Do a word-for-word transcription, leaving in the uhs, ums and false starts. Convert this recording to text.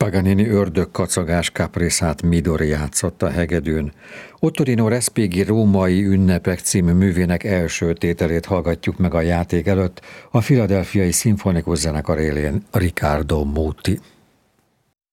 Paganini ördögkacagás Caprisát Midori játszott a hegedűn. Ottorino Respighi Római ünnepek című művének első tételét hallgatjuk meg a játék előtt a Philadelphiai Szimfonikus Zenekar élén Riccardo Muti.